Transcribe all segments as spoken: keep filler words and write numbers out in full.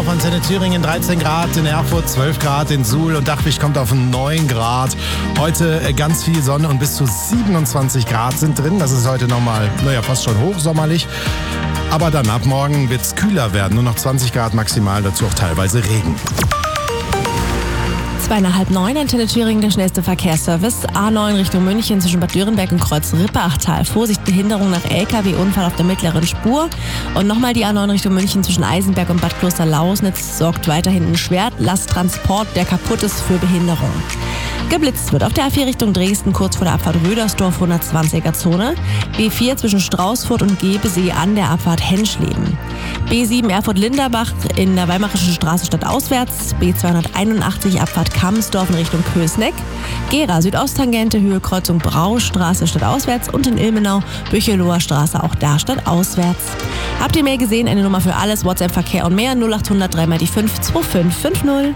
auf Antenne Thüringen, dreizehn Grad, in Erfurt zwölf Grad, in Suhl und Dachwig kommt auf neun Grad. Heute ganz viel Sonne und bis zu siebenundzwanzig Grad sind drin. Das ist heute nochmal, naja, fast schon hochsommerlich. Aber dann ab morgen wird es kühler werden, nur noch zwanzig Grad maximal, dazu auch teilweise Regen. Zweieinhalb neun, Antenne Thüringen, der schnellste Verkehrsservice. A neun Richtung München zwischen Bad Dürrenberg und Kreuz Ripperachtal. Vorsicht, Behinderung nach L K W-Unfall auf der mittleren Spur. Und nochmal die A neun Richtung München zwischen Eisenberg und Bad Kloster-Lausnitz sorgt weiterhin ein Schwerlasttransport, der kaputt ist, für Behinderung. Geblitzt wird auf der A vier Richtung Dresden, kurz vor der Abfahrt Rödersdorf, hundertzwanziger Zone. B vier zwischen Straußfurt und Gebesee an der Abfahrt Henschleben. B sieben Erfurt-Linderbach in der Weimarischen Straße stadtauswärts. B zweihunderteinundachtzig Abfahrt Kamsdorf in Richtung Kösneck. Gera Südosttangente, Höhe Kreuzung Braustraße stadtauswärts und in Ilmenau Bücheloher Straße, auch da stadtauswärts. Habt ihr mehr gesehen? Eine Nummer für alles, WhatsApp, Verkehr und mehr, null acht hundert drei mal die fünf zwei fünf fünf null.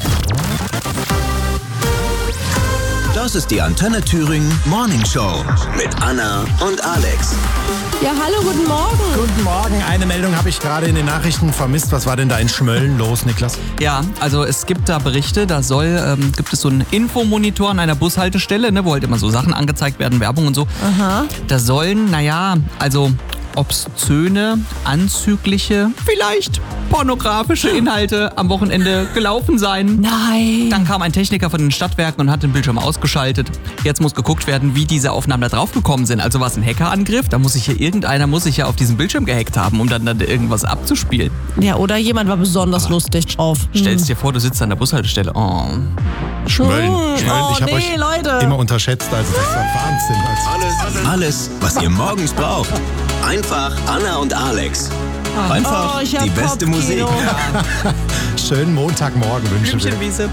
Das ist die Antenne Thüringen Morning Show mit Anna und Alex. Ja, hallo, guten Morgen. Guten Morgen. Eine Meldung habe ich gerade in den Nachrichten vermisst. Was war denn da in Schmölln los, Niklas? Ja, also es gibt da Berichte, da soll, ähm, gibt es so einen Infomonitor an einer Bushaltestelle, ne, wo halt immer so Sachen angezeigt werden, Werbung und so. Aha. Da sollen, naja, also obszöne, anzügliche, vielleicht pornografische Inhalte am Wochenende gelaufen sein. Nein. Dann kam ein Techniker von den Stadtwerken und hat den Bildschirm ausgeschaltet. Jetzt muss geguckt werden, wie diese Aufnahmen da drauf gekommen sind. Also war es ein Hackerangriff? Da muss sich hier irgendeiner muss sich ja auf diesen Bildschirm gehackt haben, um dann, dann irgendwas abzuspielen. Ja, oder jemand war besonders Aber lustig drauf. Stellst dir vor, du sitzt an der Bushaltestelle. Oh. Schmölln. Oh, Schmölln. oh, Ich habe nee, euch Leute. immer unterschätzt. Also das ist ja Wahnsinn. Alles, alles, was ihr morgens braucht. Einfach Anna und Alex. Einfach Oh, ich hab die beste Kopfkino. Musik. Schönen Montagmorgen wünschen wir. Blümchenwiese.